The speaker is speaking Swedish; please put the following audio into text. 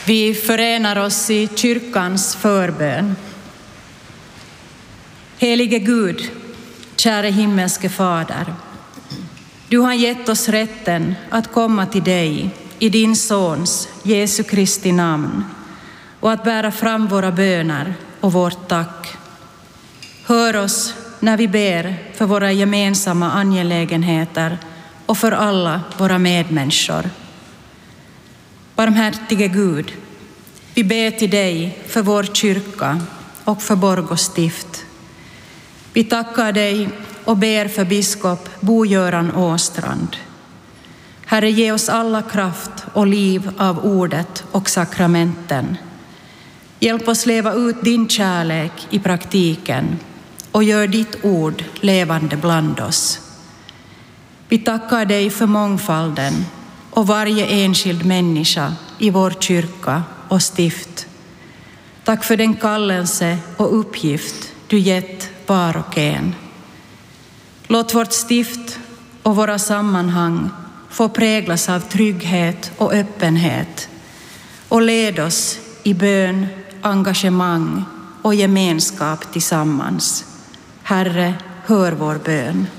Vi förenar oss i kyrkans förbön. Helige Gud, käre himmelske Fader, du har gett oss rätten att komma till dig i din Sons Jesu Kristi namn och att bära fram våra böner och vårt tack. Hör oss när vi ber för våra gemensamma angelägenheter och för alla våra medmänniskor. Barmhärtige Gud, vi ber till dig för vår kyrka och för Borgå stift. Vi tackar dig och ber för biskop Bo-Göran Åstrand. Herre, ge oss alla kraft och liv av ordet och sakramenten. Hjälp oss leva ut din kärlek i praktiken och gör ditt ord levande bland oss. Vi tackar dig för mångfalden och varje enskild människa i vår kyrka och stift. Tack för den kallelse och uppgift du gett var och en. Låt vårt stift och våra sammanhang få präglas av trygghet och öppenhet och led oss i bön, engagemang och gemenskap tillsammans. Herre, hör vår bön.